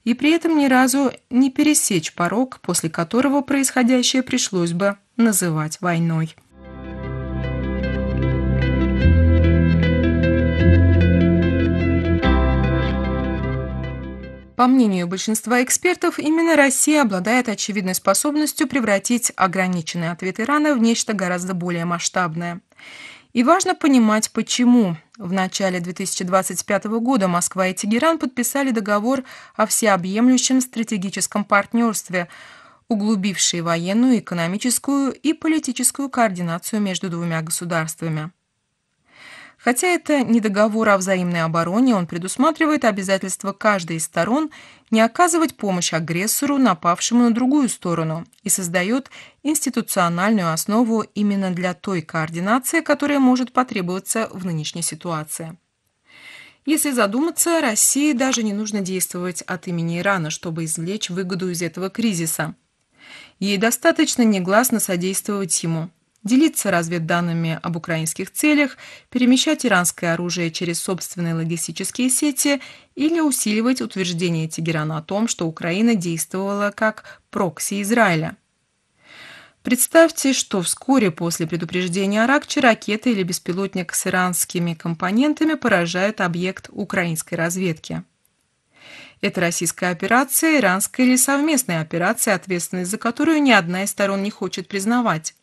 и при этом ни разу не пересечь порог, после которого происходящее пришлось бы называть войной. По мнению большинства экспертов, именно Россия обладает очевидной способностью превратить ограниченный ответ Ирана в нечто гораздо более масштабное. И важно понимать, почему. В начале 2025 года Москва и Тегеран подписали договор о всеобъемлющем стратегическом партнерстве, углубивший военную, экономическую и политическую координацию между двумя государствами. Хотя это не договор о взаимной обороне, он предусматривает обязательство каждой из сторон не оказывать помощь агрессору, напавшему на другую сторону, и создает институциональную основу именно для той координации, которая может потребоваться в нынешней ситуации. Если задуматься, России даже не нужно действовать от имени Ирана, чтобы извлечь выгоду из этого кризиса. Ей достаточно негласно содействовать ему. Делиться разведданными об украинских целях, перемещать иранское оружие через собственные логистические сети или усиливать утверждение Тегерана о том, что Украина действовала как прокси Израиля. Представьте, что вскоре после предупреждения Аракчи ракета или беспилотник с иранскими компонентами поражает объект украинской разведки. Это российская операция, иранская или совместная операция, ответственность за которую ни одна из сторон не хочет признавать.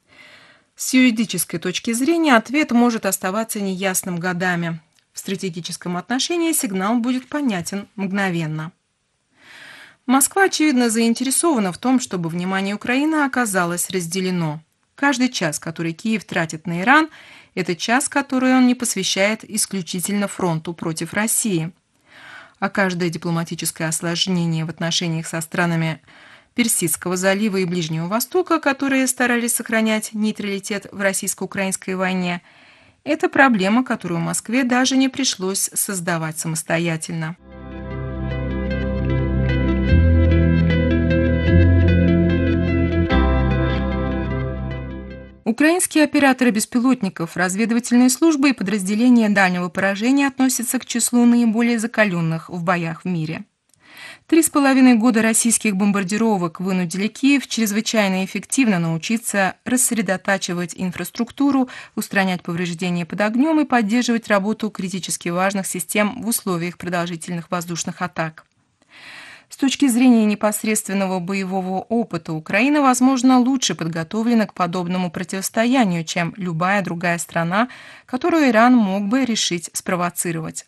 С юридической точки зрения ответ может оставаться неясным годами. В стратегическом отношении сигнал будет понятен мгновенно. Москва, очевидно, заинтересована в том, чтобы внимание Украины оказалось разделено. Каждый час, который Киев тратит на Иран, это час, который он не посвящает исключительно фронту против России. А каждое дипломатическое осложнение в отношениях со странами Персидского залива и Ближнего Востока, которые старались сохранять нейтралитет в российско-украинской войне, это проблема, которую Москве даже не пришлось создавать самостоятельно. Украинские операторы беспилотников, разведывательные службы и подразделения дальнего поражения относятся к числу наиболее закаленных в боях в мире. 3,5 года российских бомбардировок вынудили Киев чрезвычайно эффективно научиться рассредотачивать инфраструктуру, устранять повреждения под огнем и поддерживать работу критически важных систем в условиях продолжительных воздушных атак. С точки зрения непосредственного боевого опыта, Украина, возможно, лучше подготовлена к подобному противостоянию, чем любая другая страна, которую Иран мог бы решить спровоцировать.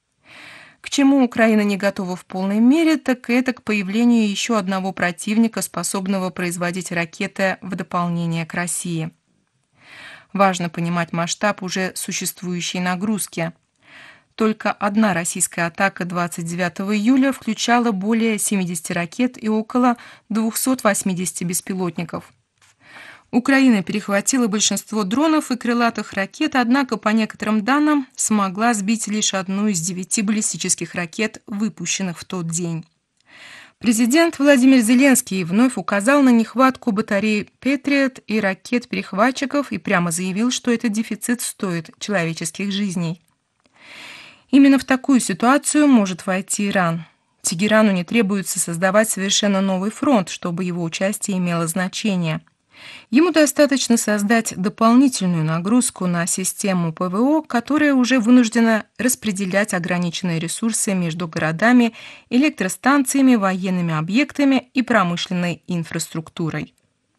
К чему Украина не готова в полной мере, так это к появлению еще одного противника, способного производить ракеты в дополнение к России. Важно понимать масштаб уже существующей нагрузки. Только одна российская атака 29 июля включала более 70 ракет и около 280 беспилотников. Украина перехватила большинство дронов и крылатых ракет, однако, по некоторым данным, смогла сбить лишь одну из 9 баллистических ракет, выпущенных в тот день. Президент Владимир Зеленский вновь указал на нехватку батарей «Патриот» и ракет-перехватчиков и прямо заявил, что этот дефицит стоит человеческих жизней. Именно в такую ситуацию может войти Иран. Тегерану не требуется создавать совершенно новый фронт, чтобы его участие имело значение. Ему достаточно создать дополнительную нагрузку на систему ПВО, которая уже вынуждена распределять ограниченные ресурсы между городами, электростанциями, военными объектами и промышленной инфраструктурой.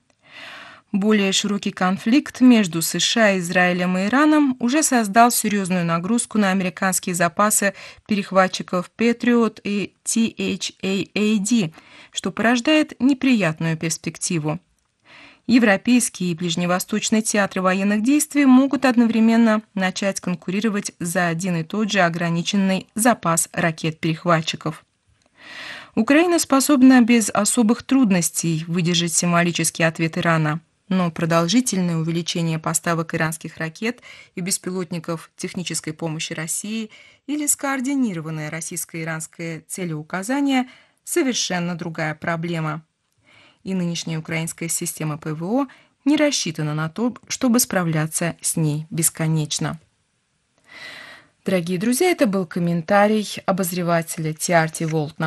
Более широкий конфликт между США, Израилем и Ираном уже создал серьезную нагрузку на американские запасы перехватчиков Patriot и THAAD, что порождает неприятную перспективу. Европейские и ближневосточные театры военных действий могут одновременно начать конкурировать за один и тот же ограниченный запас ракет-перехватчиков. Украина способна без особых трудностей выдержать символический ответ Ирана, но продолжительное увеличение поставок иранских ракет и беспилотников технической помощи России или скоординированное российско-иранское целеуказание – совершенно другая проблема. И нынешняя украинская система ПВО не рассчитана на то, чтобы справляться с ней бесконечно. Дорогие друзья, это был комментарий обозревателя TRT World